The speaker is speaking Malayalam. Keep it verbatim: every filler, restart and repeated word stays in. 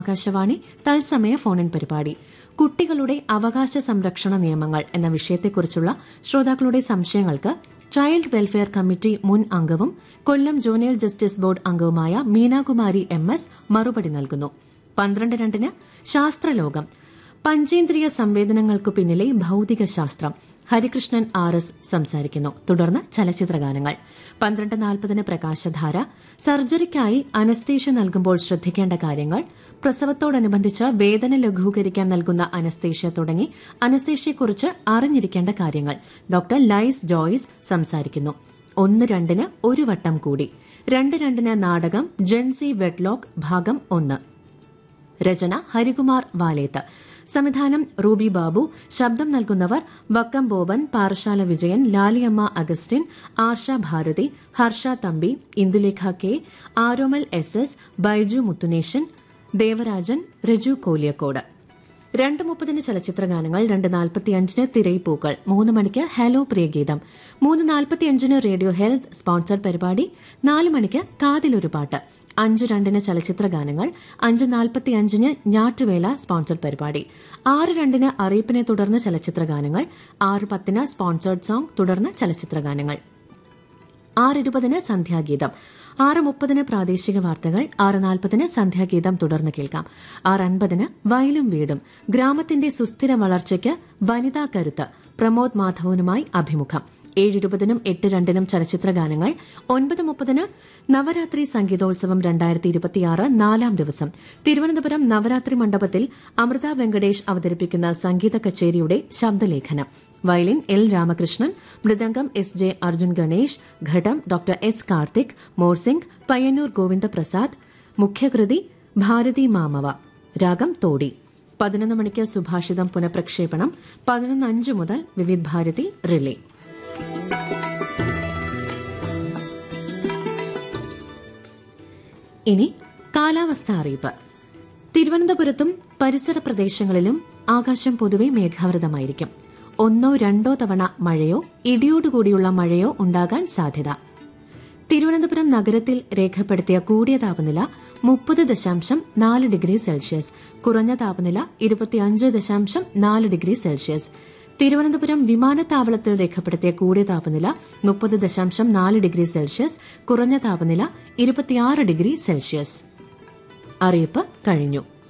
ആകാശവാണി തത്സമയ ഫോണിൻ പരിപാടി കുട്ടികളുടെ അവകാശ സംരക്ഷണ നിയമങ്ങൾ എന്ന വിഷയത്തെക്കുറിച്ചുള്ള ശ്രോതാക്കളുടെ സംശയങ്ങൾക്ക് ചൈൽഡ് വെൽഫെയർ കമ്മിറ്റി മുൻ അംഗവും കൊല്ലം ജൂനിയർ ജസ്റ്റിസ് ബോർഡ് അംഗവുമായ മീനാകുമാരി എം എസ് മറുപടി നൽകുന്നു. പന്ത്രണ്ട് രണ്ടിന് ശാസ്ത്രലോകം പഞ്ചേന്ദ്രിയ സംവേദനങ്ങൾക്കു പിന്നിലെ ഭൌതിക ശാസ്ത്രം ഹരികൃഷ്ണൻ ആർ എസ് സംസാരിക്കുന്നു. തുടർന്ന് ചലച്ചിത്രഗാനങ്ങൾ. പന്ത്രണ്ട് നാൽപ്പതിന് പ്രകാശധാര സർജറിക്കായി അനസ്തേഷ്യ നൽകുമ്പോൾ ശ്രദ്ധിക്കേണ്ട കാര്യങ്ങൾ, പ്രസവത്തോടനുബന്ധിച്ച് വേദന ലഘൂകരിക്കാൻ നൽകുന്ന അനസ്തേഷ്യ തുടങ്ങി അനസ്തേഷ്യയെക്കുറിച്ച് അറിഞ്ഞിരിക്കേണ്ട കാര്യങ്ങൾ ഡോക്ടർ ലൈസ് ജോയ്സ് സംസാരിക്കുന്നു. ഒന്ന് രണ്ടിന് ഒരു വട്ടം കൂടി. രണ്ട് രണ്ടിന് നാടകം ജെൻസി വെഡ്ലോക്ക് ഭാഗം ഒന്ന്. രചന ഹരികുമാർ വാലേത്ത്. സംവിധാനം റൂബി ബാബു. ശബ്ദം നൽകുന്നവർ വക്കം ബോബൻ, പാറശാല വിജയൻ, ലാലിയമ്മ അഗസ്റ്റിൻ, ആർഷ ഭാരതി, ഹർഷ തമ്പി, ഇന്ദുലേഖ കെ, ആരോമൽ എസ് എസ്, ബൈജു മുത്തുനേശൻ, ദേവരാജൻ, രജു കോലിയക്കോട്. രണ്ട് മുപ്പതിന് ചലച്ചിത്രഗാനങ്ങൾ. രണ്ട് നാൽപ്പത്തിയഞ്ചിന് തിരയിപ്പൂക്കൾ. മൂന്ന് മണിക്ക് ഹലോ പ്രിയഗീതം. മൂന്ന് നാൽപ്പത്തിയഞ്ചിന് റേഡിയോ ഹെൽത്ത് സ്പോൺസർഡ് പരിപാടി. നാല് മണിക്ക് കാതിലൊരു പാട്ട്. അഞ്ച് രണ്ടിന് ചലച്ചിത്രഗാനങ്ങൾ. അഞ്ച് നാൽപ്പത്തിയഞ്ചിന് ഞാറ്റുവേല സ്പോൺസർഡ് പരിപാടി. ആറ് രണ്ടിന് അറിയിപ്പിനെ തുടർന്ന് ചലച്ചിത്രഗാനങ്ങൾ. ആറ് പത്തിന് സ്പോൺസർഡ് സോങ്, തുടർന്ന് ചലച്ചിത്രഗാനങ്ങൾ. ആറ് ഇരുപതിന് സന്ധ്യാഗീതം. ആറ് മുപ്പതിന് പ്രാദേശിക വാർത്തകൾ. ആറ് നാൽപ്പതിന് സന്ധ്യാഗീതം തുടർന്ന് കേൾക്കാം. ആറ് അൻപതിന് വയലും വീടും ഗ്രാമത്തിന്റെ സുസ്ഥിര വളർച്ചയ്ക്ക് വനിതാ കരുത്ത് പ്രമോദ് മാധവനുമായി അഭിമുഖം. ഏഴിരുപതിനും എട്ട് രണ്ടിനും ചലച്ചിത്രഗാനങ്ങൾ. ഒൻപത് മുപ്പതിന് നവരാത്രി സംഗീതോത്സവം രണ്ടായിരത്തി ഇരുപത്തിയാറ് നാലാം ദിവസം തിരുവനന്തപുരം നവരാത്രി മണ്ഡപത്തിൽ അമൃത വെങ്കടേഷ് അവതരിപ്പിക്കുന്ന സംഗീത കച്ചേരിയുടെ ശബ്ദലേഖനം. Violin L Ramakrishnan, mridangam S J Arjun Ganesh, ഘടം ഡോക്ടർ എസ് കാർത്തിക്, മോർസിംഗ് പയ്യന്നൂർ ഗോവിന്ദപ്രസാദ്, മുഖ്യകൃതി ഭാരതി മാമവ, രാഗം തോടി. പതിനൊന്ന് മണിക്ക് സുഭാഷിതം പുനഃപ്രക്ഷേപണം. പതിനൊന്ന് അഞ്ച് മുതൽ വിവിധ് ഭാരതി റിലേ. ഇനി കാലാവസ്ഥ അറിയിപ്പ്. തിരുവനന്തപുരത്തും പരിസര പ്രദേശങ്ങളിലും ആകാശം പൊതുവെ മേഘാവൃതമായിരിക്കും. ഒന്നോ രണ്ടോ തവണ മഴയോ ഇടിയോടുകൂടിയുള്ള മഴയോ ഉണ്ടാകാൻ സാധ്യത. തിരുവനന്തപുരം നഗരത്തിൽ രേഖപ്പെടുത്തിയ കൂടിയ താപനില മുപ്പത് ദശാംശം നാല് ഡിഗ്രി സെൽഷ്യസ്, കുറഞ്ഞ താപനില ഇരുപത്തിയഞ്ച് ദശാംശം നാല് ഡിഗ്രി സെൽഷ്യസ്. തിരുവനന്തപുരം വിമാനത്താവളത്തിൽ രേഖപ്പെടുത്തിയ കൂടിയ താപനില മുപ്പത് ദശാംശം നാല് ഡിഗ്രി സെൽഷ്യസ്, കുറഞ്ഞ താപനില ഇരുപത്തിയാറ് ഡിഗ്രി സെൽഷ്യസ്. അറിയിപ്പ് കഴിഞ്ഞു.